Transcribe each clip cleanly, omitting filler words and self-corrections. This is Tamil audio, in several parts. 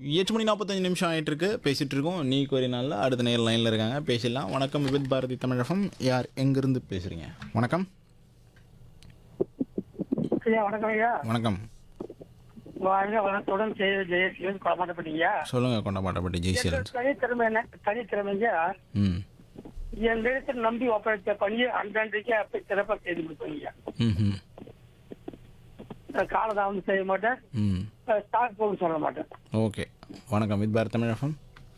8 மணி 45 நிமிஷம் ஆயிட்டு இருக்கு. பேசிட்டு இருக்கோம். நீ கோரி நாளில் அடுத்த நேர் லைனில் இருக்காங்க. பேசிடலாம். வணக்கம் விவித் பாரதி தமிழகம். யார் எங்கிருந்து பேசுறீங்க? வணக்கம். ஐயா வணக்கம் ஐயா. வணக்கம். வாழ்க வளத்துடன் ஜெயசீலன் கொடமாட்டப்பட்டீங்க. சொல்லுங்க கொண்டமாட்டப்பட்டி ஜெய்சீலன். தனித்திறமை என்ன தனித்திறமைங்க ம் என் இடத்துல நம்பி ஒப்படைத்த பணியை அன்றன்றைக்கு அப்படி சிறப்பாக செய்து கொடுப்பீங்க. ம் காலதாமதம் செய்ய மாட்டேன், ம் ஸ்டாக் போக சொல்ல மாட்டேன். ஓகே. வணக்கம் வித் பாரதி தமிழகம்.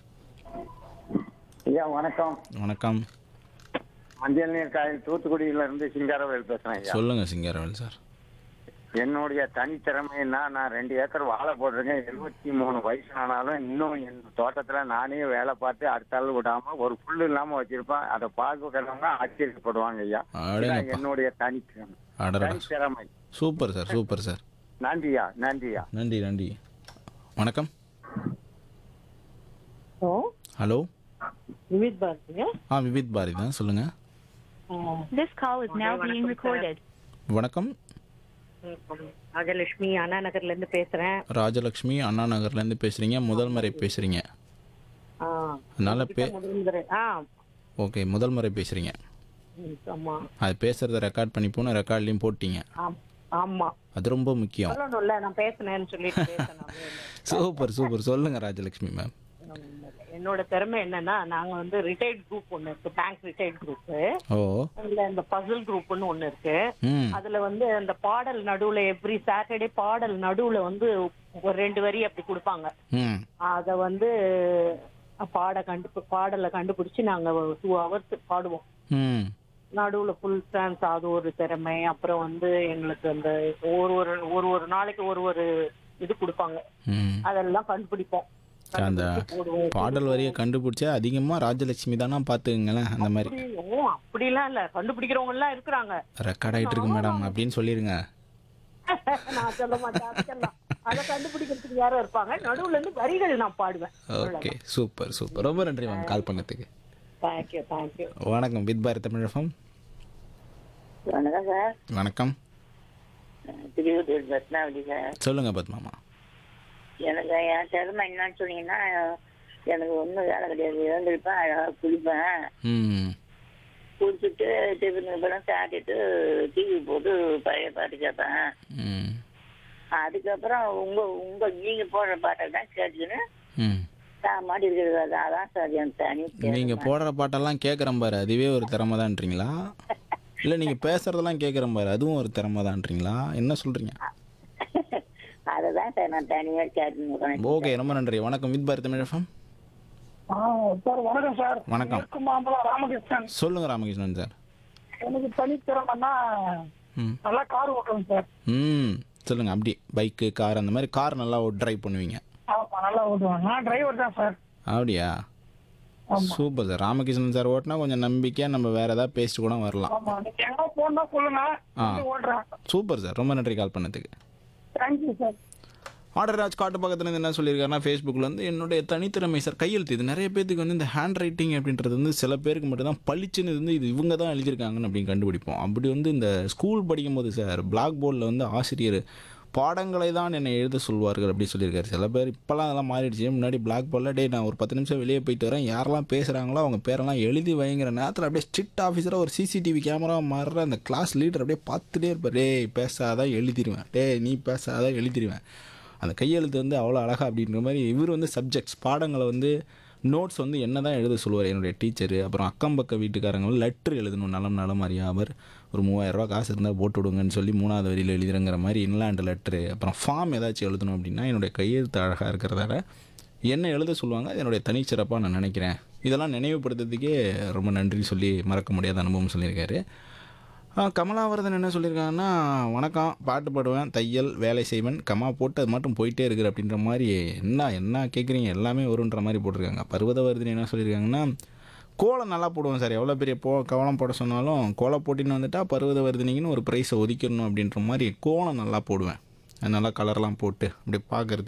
ஐயா வணக்கம். வணக்கம். மஞ்சள் நீர் காயில் தூத்துக்குடியில இருந்து சிங்காரவேல் பேசுறேன் ஐயா. சொல்லுங்க சிங்கரவேல் சார். என்னுடைய தனித்திறமைன்னா நான் 2 ஏக்கர் வாழை போட்டிருக்கேன். 73 வயசு ஆனாலும் இன்னும் என் தோட்டத்துல நானே வேலை பார்த்து அடுத்த ஆள் விடாம ஒரு புல்லு இல்லாம வச்சிருப்பேன். அதை பார்க்கிறவங்க ஆச்சரியப்படுவாங்க ஐயா. அடேங்கப்பா. என்னுடைய தனித்திறமை. அடடா. தனித்திறமை. Super sir, super sir. நன்றியா நன்றியா. நன்றி நன்றி. வணக்கம். Hello hello. விவித் பாரதிங்க. விவித் பாரதி தான். சொல்லுங்க. This call is now being recorded. வணக்கம். ராஜலட்சுமி அண்ணா நகர்ல இருந்து பேசுறேன். ராஜலக்ஷ்மி அண்ணா நகர்லேருந்து பேசுகிறீங்க. முதல் முறை பேசுகிறீங்க. அதனால ஓகே, முதல் முறை பேசுகிறீங்க. ஆமா அது பேசுகிறத ரெக்கார்ட் பண்ணி போன ரெக்கார்ட்லேயும் போட்டீங்க. ஆமா அது ரொம்ப முக்கியம். சொல்லணும்ல, நான் பேசுனேன்னு சொல்லிட்டு பேசணும். Super super. சொல்லுங்கள் ராஜலக்ஷ்மி மேம். என்னோட திறமை என்னன்னா, நாங்க வந்து ரிட்டையர்ட் குரூப் ஒண்ணு இருக்கு, பேங்க் ரிட்டையர்ட் குரூப். ஓ. அதுல இந்த பசில் குரூப்னு ஒண்ணு இருக்கு. ம் அதுல வந்து அந்த பாடல் நடுவுல எவ்ரி சாட்டர்டே பாடல் நடுவுல வந்து ஒரு 2 வரி அப்படி கொடுப்பாங்க. ம் அத வந்து பாடலை கண்டுபிடிச்சு நாங்க 2 hours பாடுவோம். ம் நடுவுல ஃபுல் டான்ஸ், அது ஒரு திறமை. அப்புறம் வந்து எங்களுக்கு அந்த ஒரு நாளைக்கு ஒரு இது கொடுப்பாங்க, ம் அதெல்லாம் கண்டுபிடிப்போம். அந்த பாடல் வரியை கண்டுபிடிச்சா அதிகமாக ராஜலட்சுமி தானா பார்த்துக்குங்களேன். அந்த மாதிரி அப்படிலாம் இல்ல, கண்டுபிடிக்கிறவங்க எல்லாம் இருக்கிறாங்க. ரெக்கார்ட் ஆகிட்டு இருக்கு மேடம் அப்படின்னு சொல்லிடுங்க. நான் சொல்ல மாட்டேன், அதை கண்டுபிடிக்கிறதுக்கு யாரும் இருப்பாங்க. நடுவுல இருந்து வரிகள் நான் பாடுவேன். Okay, super super. ரொம்ப நன்றி மேம் கால் பண்ணதுக்கு. Thank you thank you. வணக்கம் வித் பாரதி தமிழகம். வணக்கம் சார். வணக்கம். திருவள்ளூர் பத்மாவதி சார். சொல்லுங்க பத்மாமா. எனக்கு என் திறமை என்னன்னு சொன்னீங்கன்னா, எனக்கு ஒன்றும் வேலை கிடையாது. இறந்துருப்பேன், அழகாக குளிப்பேன். ம் குளிச்சுட்டு டிஃபன் படம் சாப்பிட்டுட்டு டிவி போட்டு பழைய பாட்டு கேட்பேன். ம் அதுக்கப்புறம் நீங்க போடுற பாட்டை தான் கேட்டுக்கின்னு ம் நான் மாட்டி இருக்கிறது. அதான் சார் என் தனி. நீங்கள் போடுற பாட்டெல்லாம் கேட்குறேன் பாரு, அதுவே ஒரு திறமை தான்றீங்களா? இல்லை நீங்கள் பேசுகிறதெல்லாம் கேட்குறேன் பாரு, அதுவும் ஒரு திறமை தான்றீங்களா? என்ன சொல்கிறீங்க? அதை தான் சார் நான் தனியாக கேட்டுன்னு. ஓகே, ரொம்ப நன்றி. வணக்கம் வித் பாரதி தமிழகம். சார் வணக்கம் சார். வணக்கம். மாம்பழம் ராமகிருஷ்ணன். சொல்லுங்கள் ராமகிருஷ்ணன் சார். எனக்கு தனித்திறமைன்னா ம் நல்லா கார் ஓட்டுவேன் சார். ம் சொல்லுங்கள். அப்படி பைக்கு கார் அந்த மாதிரி கார் நல்லா ட்ரைவ் பண்ணுவீங்க? ஆமா நல்லா ஓட்டுவேன். நான் டிரைவர் தான் சார். அப்படியா? Super sir. ராமகிருஷ்ணன் சார் ஓட்டினா கொஞ்சம் நம்பிக்கையாக நம்ம வேறு ஏதாவது பேசிட்டு கூட வரலாம். ஆமா, நீங்க எங்க போனா சொல்லுங்க, ஓட்டுறேன். சூப்பர் சார், ரொம்ப நன்றி கால் பண்ணதுக்கு. Thank you sir. ஆர்டர்ராஜ் காட்டு பக்கத்துலேருந்து என்ன சொல்லியிருக்காருன்னா, ஃபேஸ்புக்கில் வந்து என்னுடைய தனித்திறமை சார் கையெழுத்து. இது நிறைய பேருக்கு வந்து இந்த ஹேண்ட் ரைட்டிங் அப்படின்றது வந்து சில பேருக்கு மட்டும் தான் பளிச்சுன்னு வந்து இது இவங்க தான் எழுதியிருக்காங்கன்னு அப்படின்னு கண்டுபிடிப்போம். அப்படி வந்து இந்த ஸ்கூல் படிக்கும்போது சார் பிளாக் போர்டில் வந்து ஆசிரியர் பாடங்களை தான் என்னை எழுத சொல்வார்கள் அப்படி சொல்லியிருக்காரு. சில பேர் இப்போலாம் அதெல்லாம் மாறிடுச்சு. முன்னாடி பிளாக் போர்டில் டே நான் ஒரு 10 நிமிஷம் வெளியே போயிட்டு வரேன், யாரெல்லாம் பேசுகிறாங்களோ அவங்க பேரெல்லாம் எழுதி வைங்கிற நேரத்தில் அப்படியே ஸ்ட்ரிக்ட் ஆஃபீஸராக ஒரு சிசிடிவி கேமரா மாறுற அந்த கிளாஸ் லீடர் அப்படியே பார்த்துட்டே இருப்பார். டே பேசாதான் எழுதிடுவேன், டே நீ பேசாதான் எழுதிடுவேன். அந்த கையெழுத்து வந்து அவ்வளோ அழகாக அப்படின்ற மாதிரி இவர் வந்து சப்ஜெக்ட்ஸ் பாடங்களை வந்து நோட்ஸ் வந்து என்ன தான் எழுத சொல்லுவார் என்னுடைய டீச்சரு. அப்புறம் அக்கம் பக்க வீட்டுக்காரங்க வந்து லெட்ரு எழுதணும், நலம் அறியாமல் ஒரு 3000 ரூபா காசு இருந்தால் போட்டு விடுங்கன்னு சொல்லி 3வது வரியில் எழுதுறங்கிற மாதிரி இன்லாண்டு லெட்ரு. அப்புறம் ஃபார்ம் ஏதாச்சும் எழுதணும் அப்படின்னா என்னுடைய கையெழுத்து அழகாக இருக்கிறதால என்ன எழுத சொல்லுவாங்க. என்னுடைய தனிச்சிறப்பாக நான் நினைக்கிறேன். இதெல்லாம் நினைவுபடுத்துறதுக்கே ரொம்ப நன்றி சொல்லி மறக்க முடியாத அனுபவம் சொல்லியிருக்காரு. கமலாவரதன் என்ன சொல்லியிருக்காங்கன்னா, வணக்கம், பாட்டு பாடுவேன், தையல் வேலை செய்வேன், கமா போட்டு அது மட்டும் போயிட்டே இருக்குது அப்படின்ற மாதிரி. என்ன கேட்குறீங்க, எல்லாமே வருன்ற மாதிரி போட்டிருக்காங்க. பர்வதவர்தினி என்ன சொல்லியிருக்காங்கன்னா, கோலம் நல்லா போடுவேன் சார், எவ்வளோ பெரிய கோலம் போட சொன்னாலும் கோலம் போட்டின்னு வந்துட்டால் பர்வதவர்தினிக்குன்னு ஒரு ப்ரைஸை ஒதுக்கிடணும் அப்படின்ற மாதிரி கோலம் நல்லா போடுவேன். நல்லா கலர்லாம் போட்டு அப்படி பார்க்குறதுக்கு